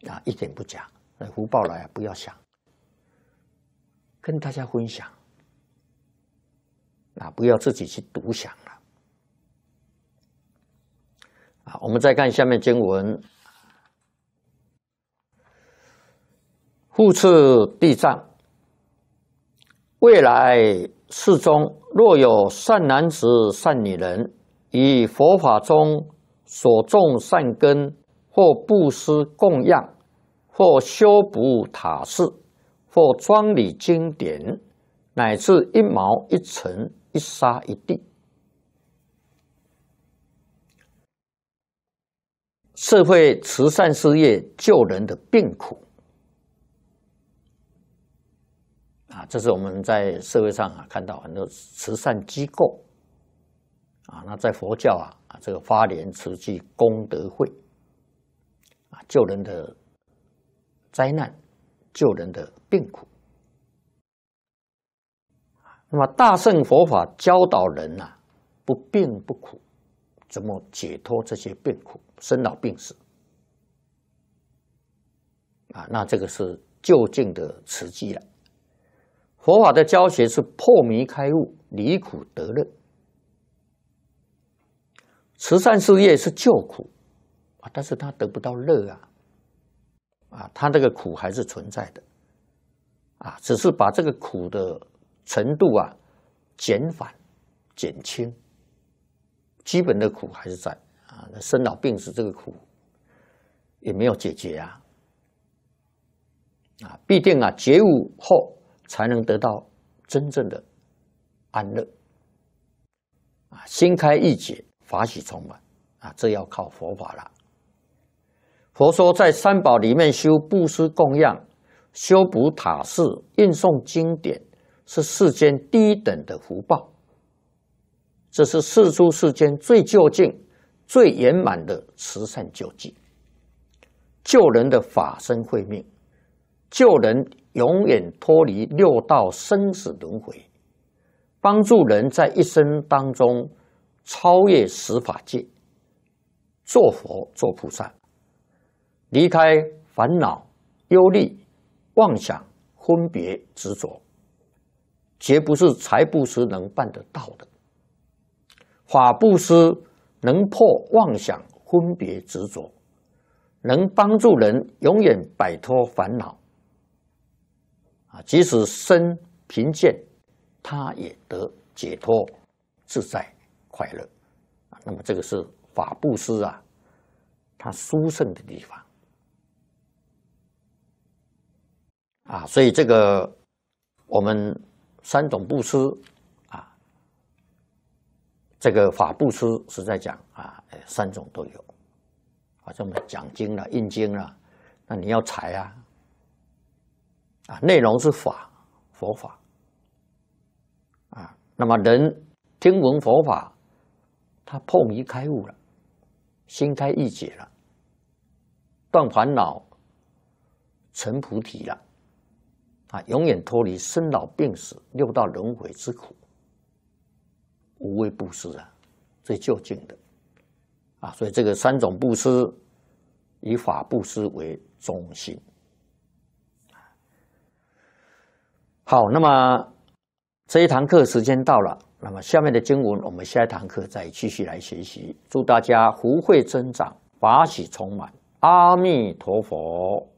一点不假。福报来不要想，跟大家分享不要自己去独享了。我们再看下面经文：复次地藏，未来世中，若有善男子、善女人，以佛法中所种善根，或布施供养，或修补塔寺，或庄理经典，乃至一毛一尘一沙一地，社会慈善事业救人的病苦这是我们在社会上看到很多慈善机构那在佛教这个发莲慈济功德会救人的灾难，救人的病苦。那么大乘佛法教导人不病不苦，怎么解脱这些病苦，生老病死那这个是究竟的慈济了。佛法的教学是破迷开悟，离苦得乐。慈善事业是救苦但是他得不到乐他这个苦还是存在的只是把这个苦的程度减缓减轻，基本的苦还是在生老病死这个苦也没有解决必定觉悟后才能得到真正的安乐心开意解，法喜充满这要靠佛法了。佛说在三宝里面修布施供养，修补塔寺，运诵经典，是世间第一等的福报。这是世出世间最究竟最圆满的慈善救济，救人的法身慧命，救人永远脱离六道生死轮回，帮助人在一生当中超越十法界，做佛做菩萨，离开烦恼忧虑妄想分别执着，绝不是财布施能办得到的。法布施能破妄想分别执着，能帮助人永远摆脱烦恼即使身贫贱，他也得解脱自在快乐那么这个是法布施它殊胜的地方所以这个我们三种布施这个法布施是在讲三种都有像我们讲经啦、印经啦，那你要财内容是法，佛法那么人听闻佛法，他破迷开悟了，心开意解了，断烦恼，成菩提了永远脱离生老病死六道轮回之苦，无畏布施最究竟的所以这个三种布施以法布施为中心。好，那么这一堂课时间到了，那么下面的经文我们下一堂课再继续来学习。祝大家福慧增长，法喜充满，阿弥陀佛。